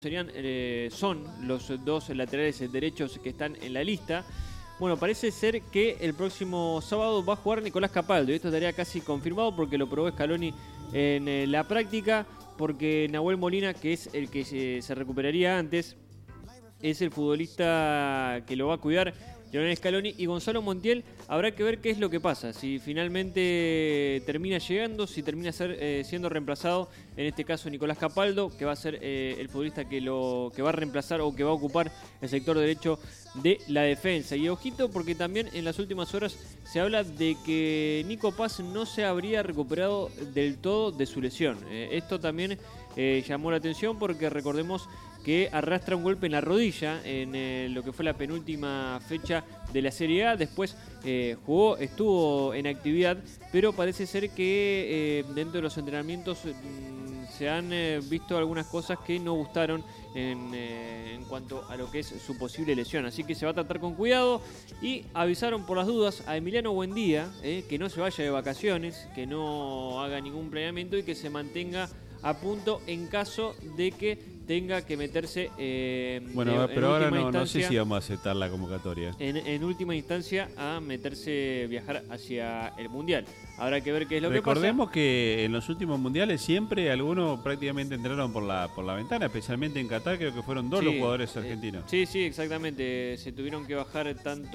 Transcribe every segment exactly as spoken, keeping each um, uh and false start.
serían eh, son los dos laterales derechos que están en la lista. Bueno, parece ser que el próximo sábado va a jugar Nicolás Capaldo, y esto estaría casi confirmado porque lo probó Scaloni en eh, la práctica, porque Nahuel Molina, que es el que se, se recuperaría antes, es el futbolista que lo va a cuidar Lionel Scaloni, y Gonzalo Montiel habrá que ver qué es lo que pasa, si finalmente termina llegando, si termina ser, eh, siendo reemplazado, en este caso Nicolás Capaldo, que va a ser eh, el futbolista que, lo, que va a reemplazar o que va a ocupar el sector derecho de la defensa. Y ojito, porque también en las últimas horas se habla de que Nico Paz no se habría recuperado del todo de su lesión. Eh, esto también eh, llamó la atención porque recordemos que arrastra un golpe en la rodilla en eh, lo que fue la penúltima fecha de la Serie A. Después eh, jugó, estuvo en actividad, pero parece ser que eh, dentro de los entrenamientos mm, se han eh, visto algunas cosas que no gustaron en, eh, en cuanto a lo que es su posible lesión. Así que se va a tratar con cuidado, y avisaron por las dudas a Emiliano Buendía eh, que no se vaya de vacaciones, que no haga ningún planeamiento y que se mantenga a punto en caso de que tenga que meterse eh, bueno, de, pero ahora no, no sé si si vamos a aceptar la convocatoria. En, en última instancia a meterse, viajar hacia el Mundial. Habrá que ver qué es lo Recordemos que pasa. que en los últimos mundiales siempre algunos prácticamente entraron por la por la ventana, especialmente en Qatar. Creo que fueron dos sí, los jugadores argentinos. Eh, sí, sí, exactamente. Se tuvieron que bajar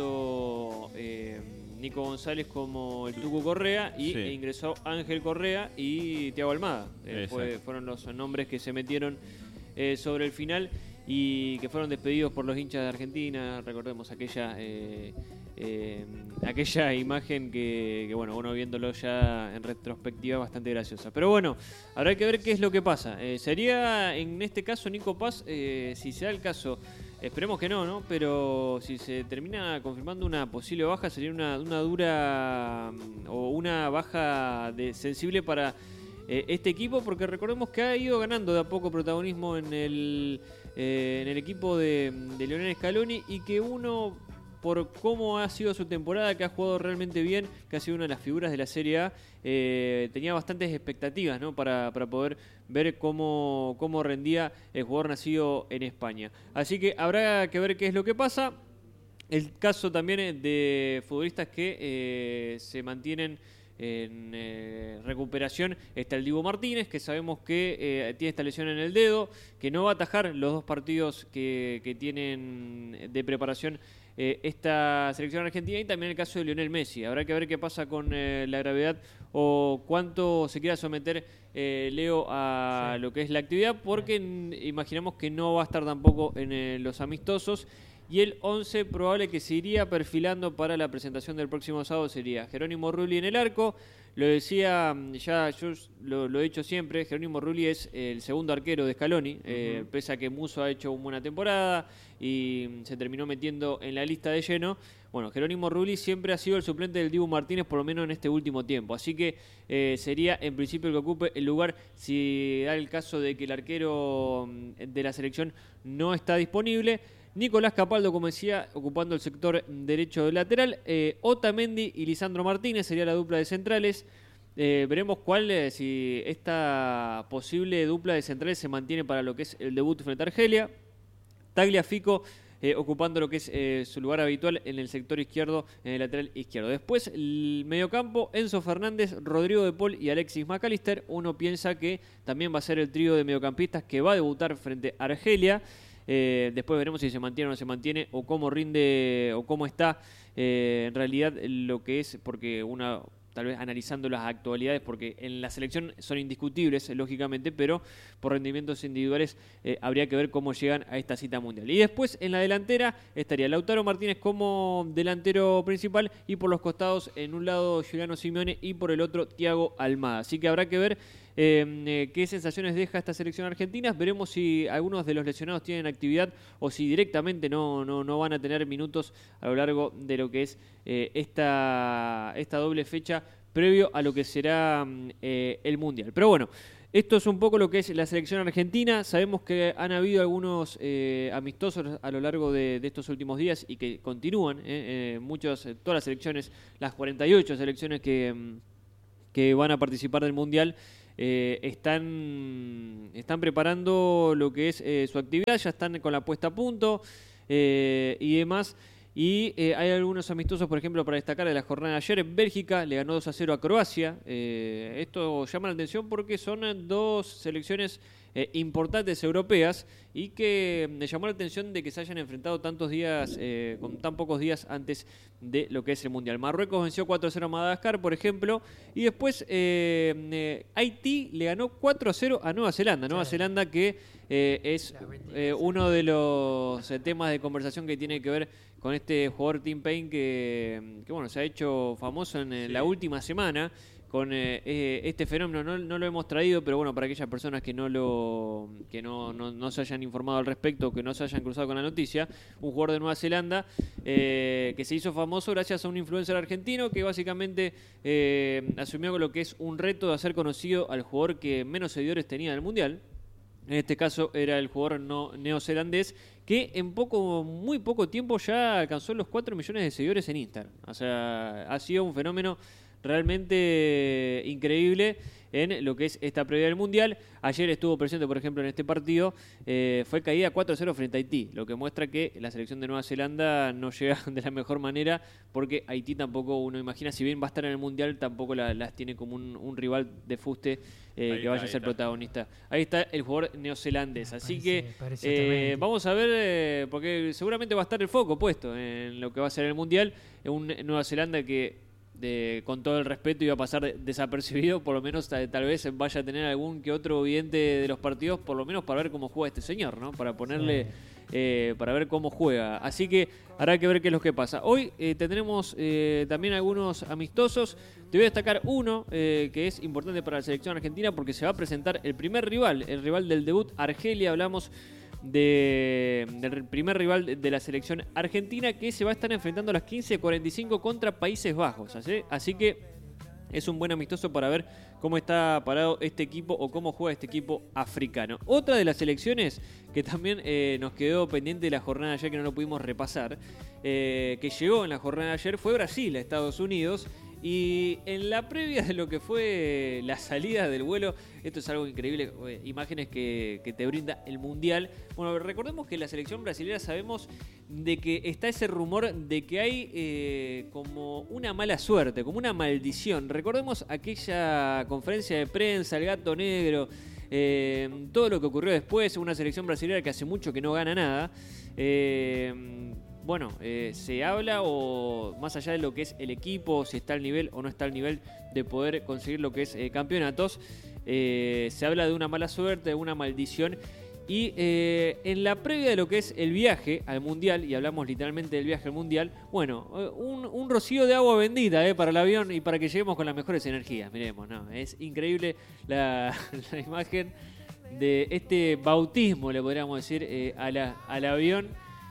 tanto eh, Nico González como el Tucu Correa, y sí. e ingresó Ángel Correa y Thiago Almada. Eh, fue, fueron los nombres que se metieron eh, sobre el final y que fueron despedidos por los hinchas de Argentina. Recordemos aquella eh, eh, aquella imagen que, que, bueno, uno viéndolo ya en retrospectiva bastante graciosa. Pero bueno, habrá que ver qué es lo que pasa. Eh, sería en este caso Nico Paz, eh, si se da el caso, esperemos que no, ¿no? Pero si se termina confirmando una posible baja, sería una, una dura o una baja de, sensible para eh, este equipo, porque recordemos que ha ido ganando de a poco protagonismo en el, eh, en el equipo de, de Lionel Scaloni, y que uno, por cómo ha sido su temporada, que ha jugado realmente bien, que ha sido una de las figuras de la Serie A, eh, tenía bastantes expectativas, ¿no? para, para poder ver cómo, cómo rendía el jugador nacido en España. Así que habrá que ver qué es lo que pasa. El caso también de futbolistas que eh, se mantienen en eh, recuperación, está el Dibu Martínez, que sabemos que eh, tiene esta lesión en el dedo, que no va a atajar los dos partidos que, que tienen de preparación eh, esta selección argentina, y también el caso de Lionel Messi. Habrá que ver qué pasa con eh, la gravedad o cuánto se quiera someter eh, Leo a sí. lo que es la actividad, porque sí. imaginamos que no va a estar tampoco en eh, los amistosos. Y el once probable que se iría perfilando para la presentación del próximo sábado sería Jerónimo Rulli en el arco. Lo decía, ya yo lo, lo he dicho siempre, Jerónimo Rulli es el segundo arquero de Scaloni, uh-huh. eh, pese a que Musso ha hecho una buena temporada y se terminó metiendo en la lista de lleno. Bueno, Jerónimo Rulli siempre ha sido el suplente del Dibu Martínez, por lo menos en este último tiempo. Así que eh, sería en principio el que ocupe el lugar si da el caso de que el arquero de la selección no está disponible. Nicolás Capaldo, como decía, ocupando el sector derecho del lateral. Eh, Otamendi y Lisandro Martínez sería la dupla de centrales. Eh, veremos cuál, eh, si esta posible dupla de centrales se mantiene para lo que es el debut frente a Argelia. Tagliafico eh, ocupando lo que es eh, su lugar habitual en el sector izquierdo, en el lateral izquierdo. Después, el mediocampo, Enzo Fernández, Rodrigo de Paul y Alexis McAllister. Uno piensa que también va a ser el trío de mediocampistas que va a debutar frente a Argelia. Eh, después veremos si se mantiene o no se mantiene, o cómo rinde o cómo está eh, en realidad lo que es, porque una, tal vez analizando las actualidades, porque en la selección son indiscutibles, lógicamente, pero por rendimientos individuales eh, habría que ver cómo llegan a esta cita mundial. Y después en la delantera estaría Lautaro Martínez como delantero principal, y por los costados, en un lado Giuliano Simeone y por el otro Thiago Almada. Así que habrá que ver Eh, eh, qué sensaciones deja esta selección argentina. Veremos si algunos de los lesionados tienen actividad o si directamente no, no, no van a tener minutos a lo largo de lo que es eh, esta, esta doble fecha previo a lo que será eh, el Mundial. Pero bueno, esto es un poco lo que es la selección argentina. Sabemos que han habido algunos eh, amistosos a lo largo de, de estos últimos días y que continúan. Eh, eh, muchos, todas las selecciones, las cuarenta y ocho selecciones que, que van a participar del Mundial, eh, están, están preparando lo que es eh, su actividad, ya están con la puesta a punto eh, y demás. Y eh, hay algunos amistosos, por ejemplo, para destacar de la jornada de ayer. En Bélgica le ganó dos a cero a Croacia. Eh, esto llama la atención porque son dos selecciones eh, importantes europeas y que me llamó la atención de que se hayan enfrentado tantos días, eh, con tan pocos días antes de lo que es el Mundial. Marruecos venció cuatro a cero a Madagascar, por ejemplo, y después eh, eh, Haití le ganó cuatro a cero a Nueva Zelanda. Nueva Zelanda que eh, es eh, uno de los eh, temas de conversación que tiene que ver con este jugador Tim Payne que, que bueno, se ha hecho famoso en eh, sí. la última semana con eh, eh, este fenómeno. No, no lo hemos traído, pero bueno, para aquellas personas que no lo que no, no, no se hayan informado al respecto, que no se hayan cruzado con la noticia, un jugador de Nueva Zelanda eh, que se hizo famoso gracias a un influencer argentino que básicamente eh, asumió lo que es un reto de hacer conocido al jugador que menos seguidores tenía en el Mundial. En este caso era el jugador no, neozelandés que en poco, muy poco tiempo ya alcanzó los cuatro millones de seguidores en Instagram. O sea, ha sido un fenómeno realmente increíble en lo que es esta previa del Mundial. Ayer estuvo presente, por ejemplo, en este partido. Eh, fue caída cuatro a cero frente a Haití, lo que muestra que la selección de Nueva Zelanda no llega de la mejor manera, porque Haití tampoco, uno imagina, si bien va a estar en el Mundial, tampoco la, las tiene como un, un rival de fuste eh, que vaya está, a ser está. protagonista. Ahí está el jugador neozelandés. Así parece, que parece eh, vamos a ver, eh, porque seguramente va a estar el foco puesto en lo que va a ser el Mundial. Un Nueva Zelanda que De, con todo el respeto iba a pasar desapercibido, por lo menos tal, tal vez vaya a tener algún que otro vidente de los partidos, por lo menos para ver cómo juega este señor, ¿no? Para ponerle, sí. eh, para ver cómo juega. Así que habrá que ver qué es lo que pasa. Hoy eh, tendremos eh, también algunos amistosos. Te voy a destacar uno eh, que es importante para la selección argentina porque se va a presentar el primer rival, el rival del debut, Argelia. Hablamos De, del primer rival de la selección argentina que se va a estar enfrentando a las quince cuarenta y cinco contra Países Bajos. Así, así que es un buen amistoso para ver cómo está parado este equipo o cómo juega este equipo africano. Otra de las selecciones que también eh, nos quedó pendiente de la jornada de ayer, que no lo pudimos repasar, eh, que llegó en la jornada de ayer, fue Brasil a Estados Unidos. Y en la previa de lo que fue la salida del vuelo, esto es algo increíble, imágenes que, que te brinda el Mundial. Bueno, recordemos que la selección brasileña sabemos de que está ese rumor de que hay eh, como una mala suerte, como una maldición. Recordemos aquella conferencia de prensa, el gato negro, eh, todo lo que ocurrió después, una selección brasileña que hace mucho que no gana nada. Eh, Bueno, eh, se habla o más allá de lo que es el equipo, si está al nivel o no está al nivel de poder conseguir lo que es eh, campeonatos, eh, se habla de una mala suerte, de una maldición. Y eh, en la previa de lo que es el viaje al Mundial, y hablamos literalmente del viaje al Mundial, bueno, un, un rocío de agua bendita eh, para el avión y para que lleguemos con las mejores energías. Miremos, ¿no? Es increíble la, la imagen de este bautismo, le podríamos decir, eh, a la, al avión.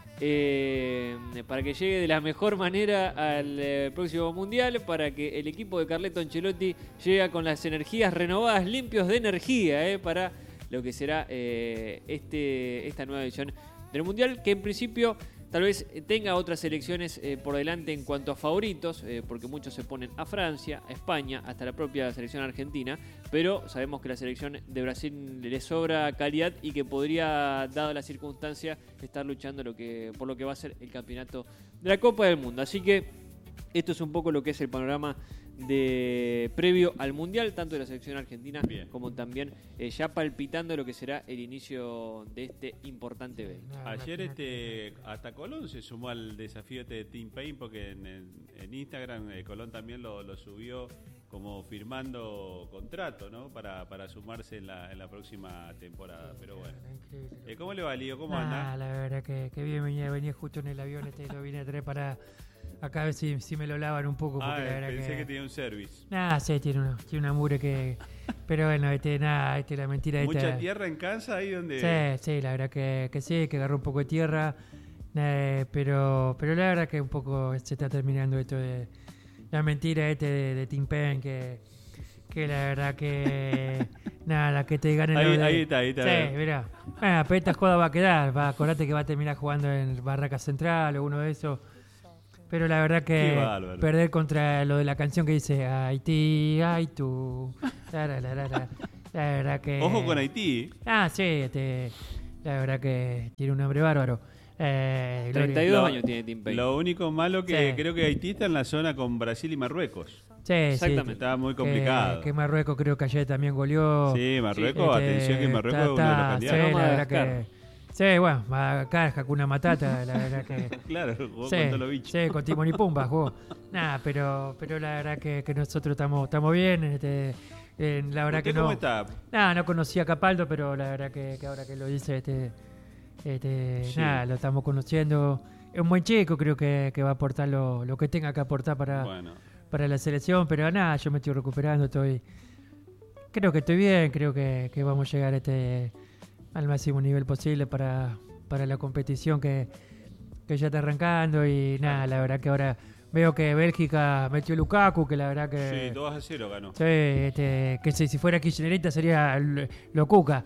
Eh, para que llegue de la mejor manera al eh, próximo Mundial, para que el equipo de Carleto Ancelotti llegue con las energías renovadas, limpios de energía, eh, para lo que será eh, este, esta nueva edición del Mundial, que en principio tal vez tenga otras selecciones eh, por delante en cuanto a favoritos, eh, porque muchos se ponen a Francia, a España, hasta la propia selección argentina, pero sabemos que la selección de Brasil le sobra calidad y que podría, dada la circunstancia, estar luchando lo que, por lo que va a ser el campeonato de la Copa del Mundo. Así que esto es un poco lo que es el panorama de previo al Mundial, tanto de la selección argentina Bien. como también eh, ya palpitando lo que será el inicio de este importante evento. Ayer este hasta Colón se sumó al desafío este de Tim Payne, porque en, en, en Instagram eh, Colón también lo, lo subió como firmando contrato, ¿no? Para, para sumarse en la, en la próxima temporada. Pero bueno, eh, ¿cómo le va, Lío? ¿Cómo nah, anda? La verdad que, que bien, venía, venía justo en el avión, este lo vine a traer para acá a ver si, si me lo lavan un poco. Porque ah, la verdad pensé que, que tenía un service. Nah, sí, tiene una, tiene una mure que... Pero bueno, este, nada, este, la mentira... ¿Mucha esta, tierra en casa ahí donde...? Sí, sí, la verdad que, que sí, que agarró un poco de tierra, eh, pero pero la verdad que un poco se está terminando esto de... La mentira este de, de Tim Payne, que, que la verdad que... nada, la que te gane... Ahí, de, ahí está, ahí está. Sí, mirá. Bueno, pero esta joda va a quedar, va, acordate que va a terminar jugando en Barraca Central o uno de esos... Pero la verdad que perder contra lo de la canción que dice Haití, ay tú, la, la, la, la. La verdad que... Ojo con Haití. Ah, sí, este, la verdad que tiene un nombre bárbaro. Eh, treinta y dos Lo- años tiene Tim Payne. Lo único malo que Sí. creo que Haití está en la zona con Brasil y Marruecos. Sí, Exactamente. sí. Estaba muy Que, complicado. que Marruecos creo que ayer también goleó. Sí, Marruecos, Este, atención que Marruecos está- es uno de los está- candidatos. Sí, la verdad Madagascar. que... Sí, bueno, acá es Hakuna Matata, la verdad que... Claro, jugó Sí, con todos los bichos. sí, con Timón y Pumba jugó. Nada, pero, pero la verdad que, que nosotros estamos estamos bien. Este, eh, la verdad ¿Usted que no... cómo está? Nada, no conocía a Capaldo, pero la verdad que, que ahora que lo dice, este, este, Sí. nada, lo estamos conociendo. Es un buen chico, creo que, que va a aportar lo, lo que tenga que aportar para, Bueno, para la selección, pero nada, yo me estoy recuperando, estoy... Creo que estoy bien, creo que, que vamos a llegar este, al máximo nivel posible para, para la competición que, que ya está arrancando y nada, la verdad que ahora veo que Bélgica metió Lukaku, que la verdad que... sí, dos a cero ganó. Sí, este, que si, si fuera kirchnerista sería lo, lo Cuca.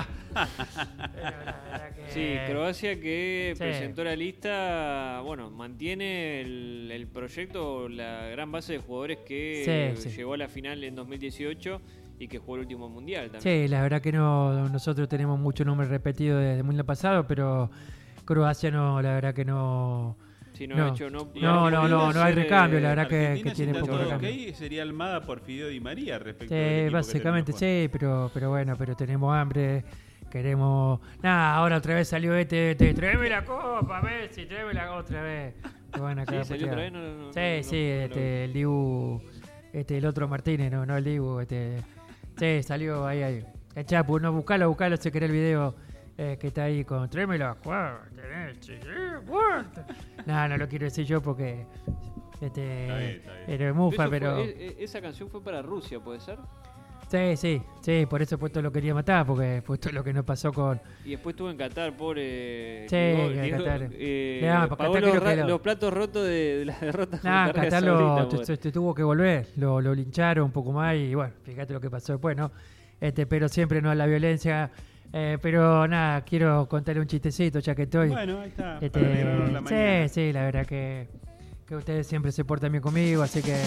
Pero la verdad que- Sí, Croacia que Sí. presentó la lista, bueno, mantiene el, el proyecto, la gran base de jugadores que Sí, sí. llegó a la final en dos mil dieciocho y que jugó el último mundial también. Sí, la verdad que no, nosotros tenemos muchos nombres repetidos desde el mundial pasado, pero Croacia no, la verdad que no... Sí, no, No. ha hecho, no, Y No, no, no, no hay hacer, recambio, eh, la verdad que, Argentina, que tiene si está poco todo recambio. ok, sería Almada por Fideo Di María respecto del Sí, equipo que básicamente terminó sí, pero, pero bueno, pero tenemos hambre, queremos... Nada, ahora otra vez salió este, este tráeme la copa, Messi, tráeme la otra vez. Te van a Sí, cagar salió puteadas. otra vez, no, no, no, Sí, no, sí, no, no, este, el Dibu, este, el otro Martínez, no, no el Dibu, este, sí, salió ahí, ahí. El Chapu, no, buscalo, buscalo, si querés el video eh, que está ahí con tráeme la cuarta, Messi, eh, cuarta. No, no lo quiero decir yo porque, este, Está bien, está bien. pero es mufa, Eso fue- pero... e- e- esa canción fue para Rusia, ¿puede ser? Sí, sí, sí, por eso puesto lo quería matar, porque puesto lo que nos pasó con... Y después estuvo en Qatar, pobre. Sí, Diego- en Diego, Qatar. eh, Le daba, pagó Qatar los, creo que ra- lo- los platos rotos de, de la derrota Nada, contra Arabia Qatar lo, Saudita, tu- pobre. tu- tuvo que volver, lo, lo lincharon un poco más y bueno, fíjate lo que pasó después, ¿no? Este, pero siempre no a la violencia. Eh, pero nada, quiero contarle un chistecito ya que estoy. Bueno, ahí está. Este, para alegrarnos la mañana. sí, sí, la verdad que, que ustedes siempre se portan bien conmigo, así que...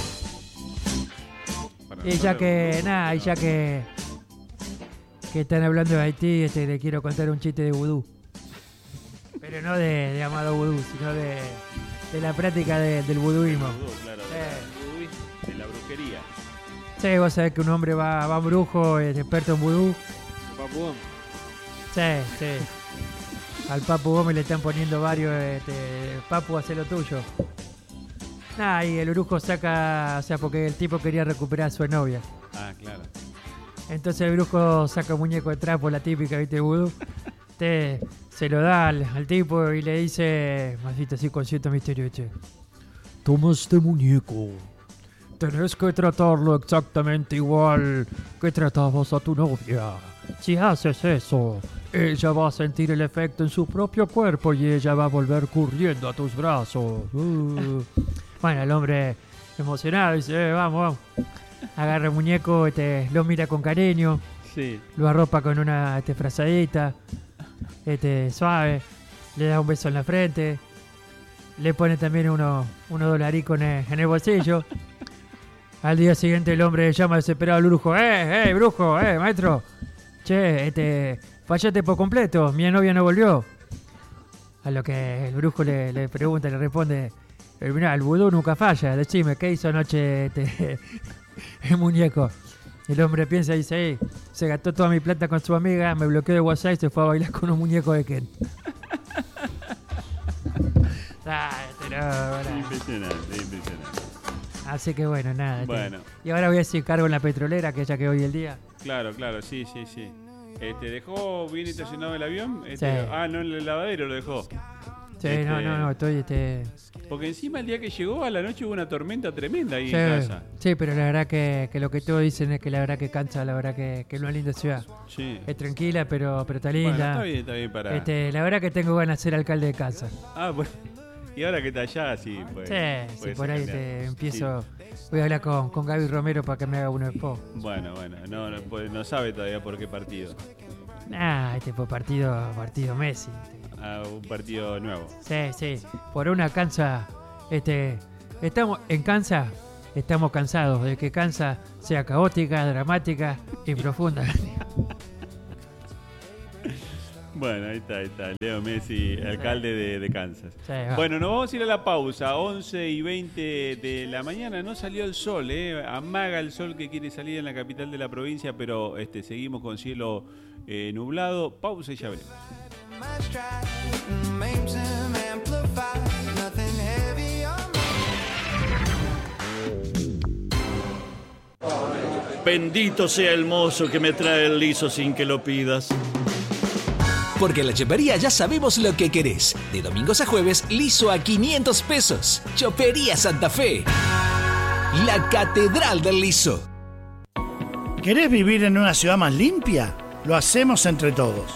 Para Y ya nosotros, que, ¿no? nada, y ya que, que están hablando de Haití, este, le quiero contar un chiste de vudú. Pero no de, de Amado Vudú, sino de, de la práctica de- del vuduismo. Vudú, claro, de la- Uy, de la brujería. Sí, vos sabés que un hombre va, va a un brujo, es experto en vudú. Papu Gómez. Sí, sí. Al Papu Gómez le están poniendo varios, este, Papu, hace lo tuyo. Nah, y el brujo saca, o sea, porque el tipo quería recuperar a su novia. Ah, claro. Entonces el brujo saca un muñeco de trapo, la típica, ¿viste? De vudú. Te, se lo da al, al tipo y le dice, maldito así con cierto misterio, che. Toma este muñeco. Tenés que tratarlo exactamente igual que tratabas a tu novia. Si haces eso, ella va a sentir el efecto en su propio cuerpo y ella va a volver corriendo a tus brazos. Uh. Bueno, el hombre emocionado dice, eh, vamos, vamos. Agarra el muñeco, este, lo mira con cariño, Sí. lo arropa con una este, frazadita, este, suave, le da un beso en la frente, le pone también unos uno dolaricos en el, en el bolsillo. Al día siguiente el hombre llama desesperado al brujo, ¡eh, eh, brujo, eh, maestro! Che, este, fallaste por completo, mi novia no volvió. A lo que el brujo le, le pregunta, le responde, eh, mirá, el vudú nunca falla, decime, ¿qué hizo anoche este, el muñeco? El hombre piensa y dice, "Ey, se gastó toda mi plata con su amiga, me bloqueó de WhatsApp y se fue a bailar con un muñeco de Ken." Ah, este no, bueno. Impresionante, impresionante. Así que bueno, nada. este. Bueno. Y ahora voy a decir cargo en la petrolera, que ya que hoy el día. Claro, claro, sí, sí, sí. Este, ¿dejó bien estacionado el avión? Este, Sí. Ah, no, en el lavadero lo dejó. Sí, Este- no, no, no, estoy este. Porque encima el día que llegó a la noche hubo una tormenta tremenda ahí Sí, en casa. sí, pero la verdad que, que lo que todos dicen es que la verdad que cansa, la verdad que, que es una linda ciudad. Sí. Es tranquila, pero, pero está Bueno, linda. está bien, está bien para... Este, la verdad que tengo ganas de ser alcalde de casa. Ah, bueno. Y ahora que está allá, sí, pues. Sí, sí, puede por ser ahí genial. te empiezo. Voy a hablar con, con Gaby Romero para que me haga uno después. Bueno, bueno, no, no, pues, no sabe todavía por qué partido. Ah, este fue partido, partido Messi. Ah, un partido nuevo. Sí, sí. Por una cansa, este, estamos en Kansas, estamos cansados de que Kansas sea caótica, dramática y profunda. Bueno, ahí está, ahí está. Leo Messi, alcalde de, de Kansas. Sí, va. Bueno, nos vamos a ir a la pausa. once y veinte de la mañana. No salió el sol, ¿eh? Amaga el sol que quiere salir en la capital de la provincia, pero este, seguimos con cielo eh, nublado. Pausa y ya veremos. Bendito sea el mozo que me trae el liso sin que lo pidas. Porque en la chopería ya sabemos lo que querés. De domingos a jueves, liso a quinientos pesos. Chopería Santa Fe. La catedral del liso. ¿Querés vivir en una ciudad más limpia? Lo hacemos entre todos.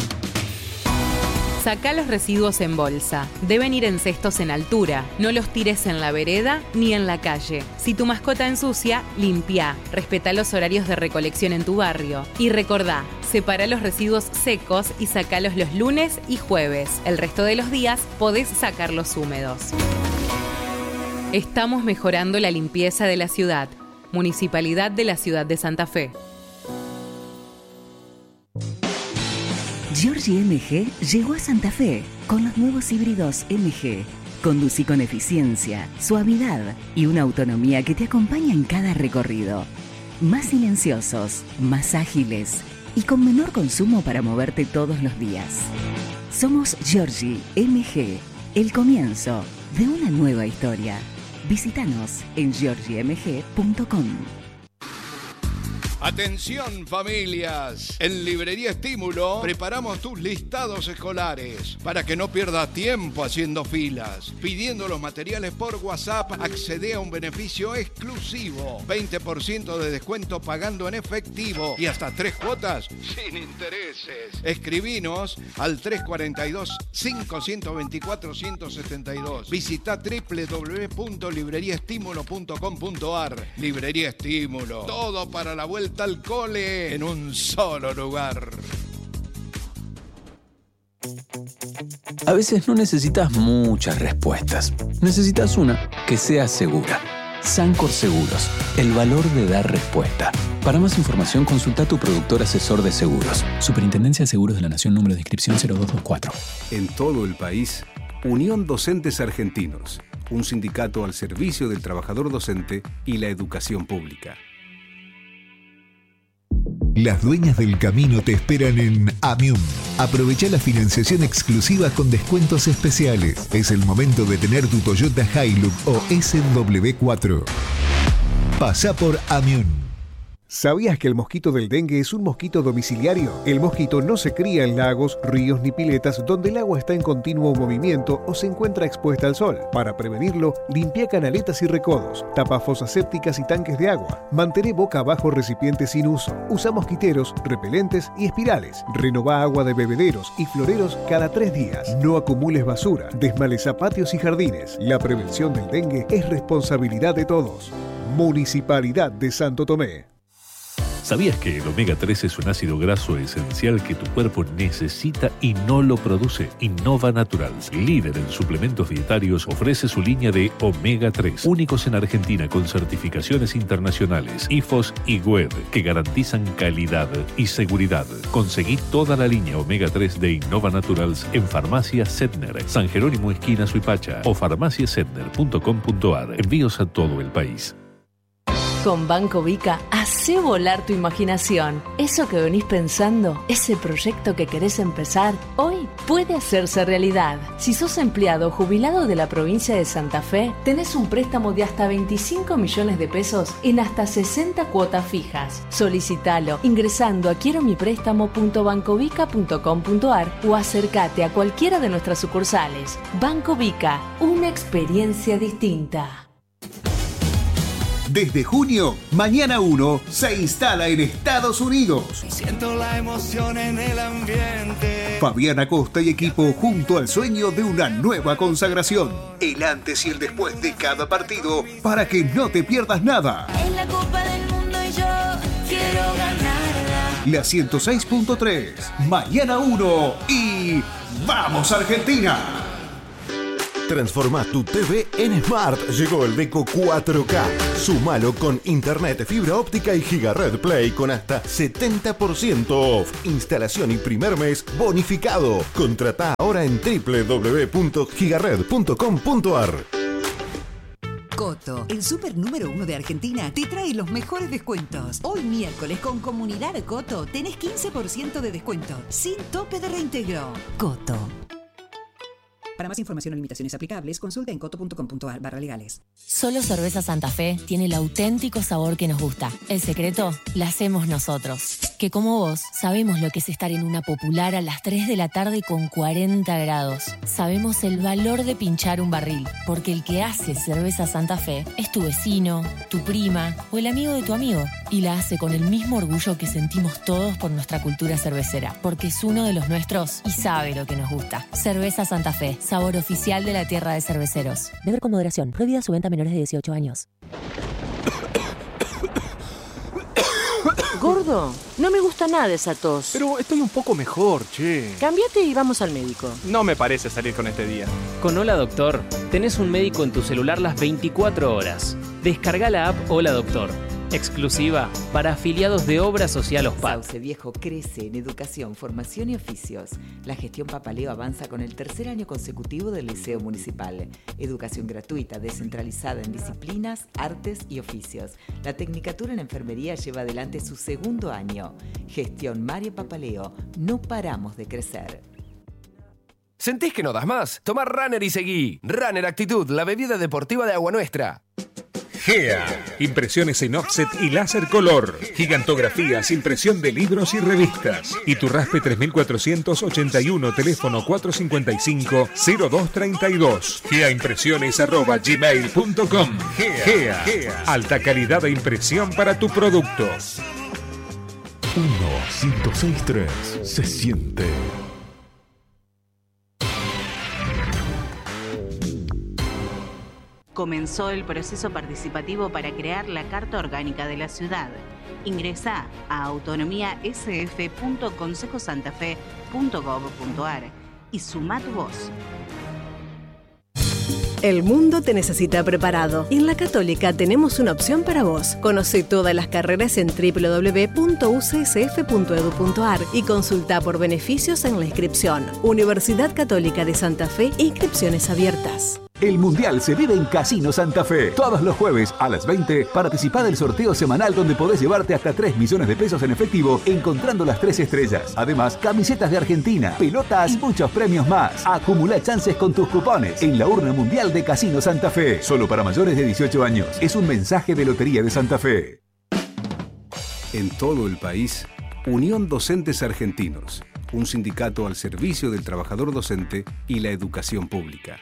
Sacá los residuos en bolsa. Deben ir en cestos en altura. No los tires en la vereda ni en la calle. Si tu mascota ensucia, limpia. Respetá los horarios de recolección en tu barrio. Y recordá, separa los residuos secos y sacalos los lunes y jueves. El resto de los días podés sacarlos húmedos. Estamos mejorando la limpieza de la ciudad. Municipalidad de la Ciudad de Santa Fe. Giorgi M G llegó a Santa Fe con los nuevos híbridos M G. Conducí con eficiencia, suavidad y una autonomía que te acompaña en cada recorrido. Más silenciosos, más ágiles y con menor consumo para moverte todos los días. Somos Giorgi M G, el comienzo de una nueva historia. Visítanos en giorgi m g punto com. Atención familias, en Librería Estímulo preparamos tus listados escolares para que no pierdas tiempo haciendo filas. Pidiendo los materiales por WhatsApp, accede a un beneficio exclusivo, veinte por ciento de descuento pagando en efectivo y hasta tres cuotas sin intereses. Escribinos al tres cuatro dos, cinco dos cuatro, uno siete dos. Visita doble u doble u doble u punto librería estímulo punto com punto a r. Librería Estímulo, todo para la vuelta al cole en un solo lugar. A veces no necesitas muchas respuestas. Necesitas una que sea segura. Sancor Seguros, el valor de dar respuesta. Para más información, consulta a tu productor asesor de seguros. Superintendencia de Seguros de la Nación, número de inscripción cero dos dos cuatro. En todo el país, Unión Docentes Argentinos, un sindicato al servicio del trabajador docente y la educación pública. Las dueñas del camino te esperan en Amium. Aprovecha la financiación exclusiva con descuentos especiales. Es el momento de tener tu Toyota Hilux o S W cuatro. Pasa por Amium. ¿Sabías que el mosquito del dengue es un mosquito domiciliario? El mosquito no se cría en lagos, ríos ni piletas donde el agua está en continuo movimiento o se encuentra expuesta al sol. Para prevenirlo, limpia canaletas y recodos, tapa fosas sépticas y tanques de agua, mantén boca abajo recipientes sin uso, usa mosquiteros, repelentes y espirales, renová agua de bebederos y floreros cada tres días, no acumules basura, desmaleza patios y jardines. La prevención del dengue es responsabilidad de todos. Municipalidad de Santo Tomé. ¿Sabías que el omega tres es un ácido graso esencial que tu cuerpo necesita y no lo produce? Innova Naturals, líder en suplementos dietarios, ofrece su línea de omega tres, únicos en Argentina con certificaciones internacionales, I F O S y W E D, que garantizan calidad y seguridad. Conseguí toda la línea omega tres de Innova Naturals en Farmacia Setner, San Jerónimo esquina Suipacha o farmacia setner punto com punto a r. Envíos a todo el país. Con Banco Vica, hacé volar tu imaginación. Eso que venís pensando, ese proyecto que querés empezar, hoy puede hacerse realidad. Si sos empleado o jubilado de la provincia de Santa Fe, tenés un préstamo de hasta veinticinco millones de pesos en hasta sesenta cuotas fijas. Solicitalo ingresando a quiero mi préstamo punto bancovica punto com punto a r o acércate a cualquiera de nuestras sucursales. Banco Vica, una experiencia distinta. Desde junio, Mañana uno se instala en Estados Unidos. Siento la emoción en el ambiente. Fabián Acosta y equipo junto al sueño de una nueva consagración. El antes y el después de cada partido para que no te pierdas nada. Es la Copa del Mundo y yo quiero ganarla. La ciento seis punto tres, Mañana uno y ¡vamos Argentina! Transforma tu T V en Smart. Llegó el Deco cuatro K. Sumalo con internet, fibra óptica y Gigared Play con hasta setenta por ciento off. Instalación y primer mes bonificado. Contratá ahora en doble u doble u doble u punto gigared punto com punto a r. Coto, el súper número uno de Argentina, te trae los mejores descuentos. Hoy miércoles con Comunidad Coto tenés quince por ciento de descuento, sin tope de reintegro. Coto. Para más información o limitaciones aplicables, consulta en coto punto com punto a r barra legales. Solo Cerveza Santa Fe tiene el auténtico sabor que nos gusta. El secreto la hacemos nosotros. Que como vos, sabemos lo que es estar en una popular a las tres de la tarde con cuarenta grados. Sabemos el valor de pinchar un barril, porque el que hace Cerveza Santa Fe es tu vecino, tu prima o el amigo de tu amigo. Y la hace con el mismo orgullo que sentimos todos por nuestra cultura cervecera, porque es uno de los nuestros y sabe lo que nos gusta. Cerveza Santa Fe, sabor oficial de la tierra de cerveceros. Beber con moderación. Prohibida su venta a menores de dieciocho años. Gordo, no me gusta nada esa tos. Pero estoy un poco mejor, che. Cámbiate y vamos al médico. No me parece salir con este día. Con Hola Doctor, tenés un médico en tu celular las veinticuatro horas. Descarga la app Hola Doctor. Exclusiva para afiliados de Obra Social OSPAD. Sauce Viejo crece en educación, formación y oficios. La gestión Papaleo avanza con el tercer año consecutivo del Liceo Municipal. Educación gratuita, descentralizada en disciplinas, artes y oficios. La Tecnicatura en Enfermería lleva adelante su segundo año. Gestión Mario Papaleo. No paramos de crecer. ¿Sentís que no das más? Toma Runner y seguí. Runner Actitud, la bebida deportiva de Agua Nuestra. G E A. Impresiones en offset y láser color. Gigantografías, impresión de libros y revistas. Iturraspe tres mil cuatrocientos ochenta y uno, teléfono cuatrocientos cincuenta y cinco, cero dos treinta y dos. geaimpresiones arroba gmail punto com. G E A. Alta calidad de impresión para tu producto. uno ciento seis punto tres. Se siente. Comenzó el proceso participativo para crear la Carta Orgánica de la Ciudad. Ingresá a autonomía s f punto consejo santa fe punto gob punto a r y sumá tu voz. El mundo te necesita preparado y en la Católica tenemos una opción para vos. Conoce todas las carreras en doble u doble u doble u punto u c s f punto e d u punto a r y consulta por beneficios en la inscripción. Universidad Católica de Santa Fe, inscripciones abiertas. El Mundial se vive en Casino Santa Fe. Todos los jueves a las veinte, participá del sorteo semanal donde podés llevarte hasta tres millones de pesos en efectivo encontrando las tres estrellas. Además, camisetas de Argentina, pelotas y muchos premios más. Acumula chances con tus cupones en la urna mundial de Casino Santa Fe. Solo para mayores de dieciocho años. Es un mensaje de Lotería de Santa Fe. En todo el país, Unión Docentes Argentinos. Un sindicato al servicio del trabajador docente y la educación pública.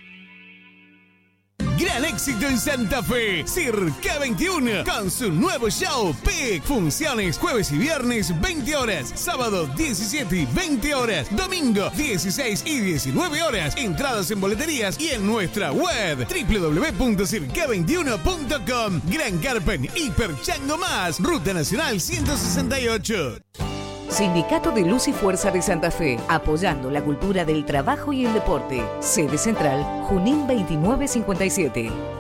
Gran éxito en Santa Fe, Circa veintiuno, con su nuevo show P I C. Funciones jueves y viernes veinte horas, sábado diecisiete y veinte horas, domingo dieciséis y diecinueve horas. Entradas en boleterías y en nuestra web doble u doble u doble u punto circa veintiuno punto com. Gran Carpen, Hiper Chango Más, Ruta Nacional ciento sesenta y ocho. Sindicato de Luz y Fuerza de Santa Fe, apoyando la cultura del trabajo y el deporte. Sede central, Junín veintinueve cincuenta y siete.